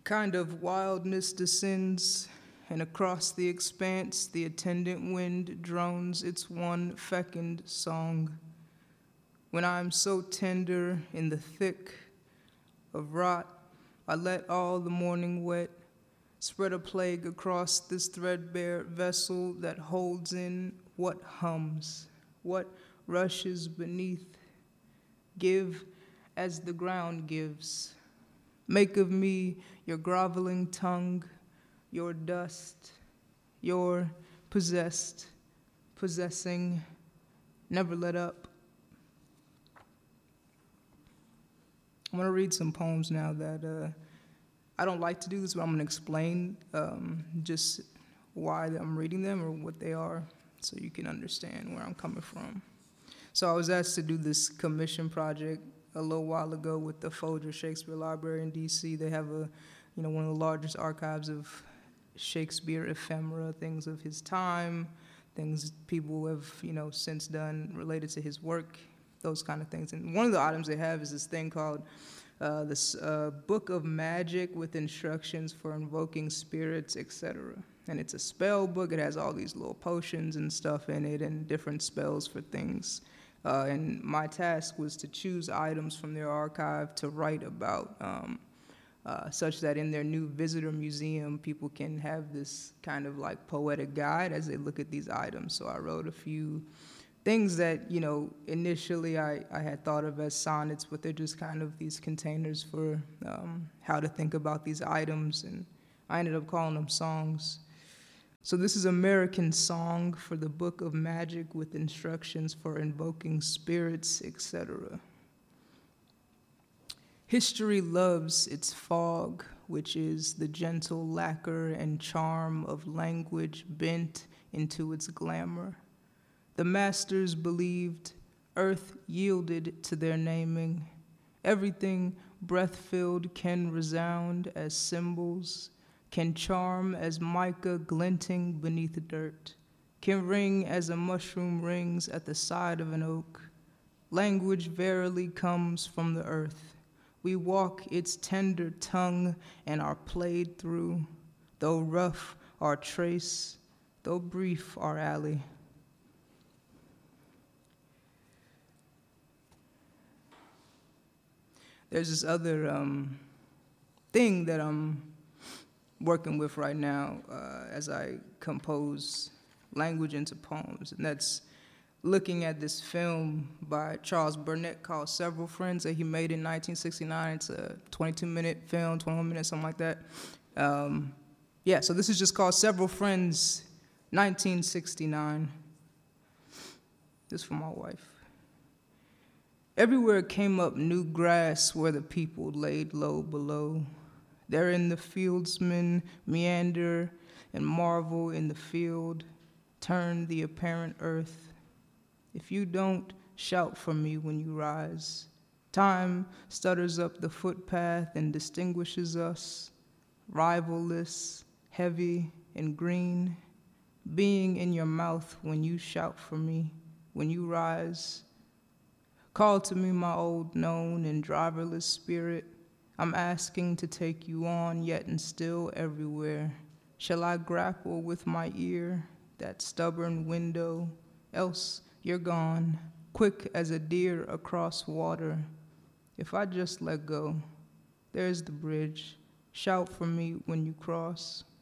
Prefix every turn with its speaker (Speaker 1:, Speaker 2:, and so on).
Speaker 1: kind of wildness descends, and across the expanse the attendant wind drones its one fecund song. When I am so tender in the thick of rot, I let all the morning wet spread a plague across this threadbare vessel that holds in what hums, what rushes beneath. Give as the ground gives. Make of me your groveling tongue, your dust, your possessed, possessing, never let up. I'm going to read some poems now that I don't like to do this, but I'm going to explain just why I'm reading them or what they are so you can understand where I'm coming from. So I was asked to do this commission project a little while ago with the Folger Shakespeare Library in D.C. They have one of the largest archives of Shakespeare ephemera, things of his time, things people have, since done related to his work, those kind of things. And one of the items they have is this thing called this Book of Magic with instructions for invoking spirits, etc. And it's a spell book. It has all these little potions and stuff in it and different spells for things. And my task was to choose items from their archive to write about, such that in their new visitor museum, people can have this kind of like poetic guide as they look at these items. So I wrote a few things that, initially I had thought of as sonnets, but they're just kind of these containers for how to think about these items, and I ended up calling them songs. So this is American Song for the Book of Magic with instructions for invoking spirits, etc. History loves its fog, which is the gentle lacquer and charm of language bent into its glamour. The masters believed, earth yielded to their naming. Everything breath-filled can resound as symbols, can charm as mica glinting beneath the dirt, can ring as a mushroom rings at the side of an oak. Language verily comes from the earth. We walk its tender tongue and are played through, though rough our trace, though brief our alley. There's this other thing that I'm working with right now as I compose language into poems, and that's looking at this film by Charles Burnett called Several Friends that he made in 1969. It's a 22-minute film, 21 minutes, something like that. So this is just called Several Friends, 1969. This is for my wife. Everywhere came up new grass where the people laid low below. Therein the fieldsmen meander and marvel in the field, turn the apparent earth. If you don't shout for me when you rise, time stutters up the footpath and distinguishes us, rivalless, heavy, and green, being in your mouth when you shout for me, when you rise. Call to me my old known and driverless spirit. I'm asking to take you on, yet and still everywhere. Shall I grapple with my ear, that stubborn window? Else you're gone, quick as a deer across water. If I just let go, there's the bridge. Shout for me when you cross.